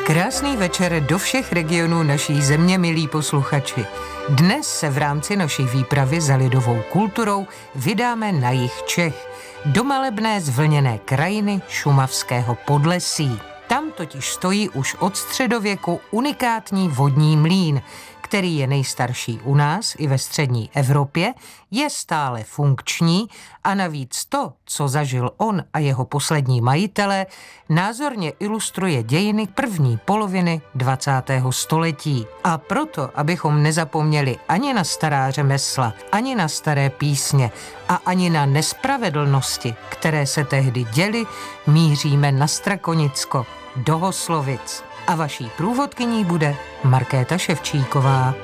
Krásný večer do všech regionů naší země, milí posluchači. Dnes se v rámci naší výpravy za lidovou kulturou vydáme na jih Čech, do malebné zvlněné krajiny šumavského Podlesí. Tam totiž stojí už od středověku unikátní vodní mlýn, který je nejstarší u nás i ve střední Evropě, je stále funkční a navíc to, co zažil on a jeho poslední majitelé, názorně ilustruje dějiny první poloviny 20. století. A proto, abychom nezapomněli ani na stará řemesla, ani na staré písně a ani na nespravedlnosti, které se tehdy děly, míříme na Strakonicko, do Hoslovic. A vaší průvodkyní bude Markéta Ševčíková.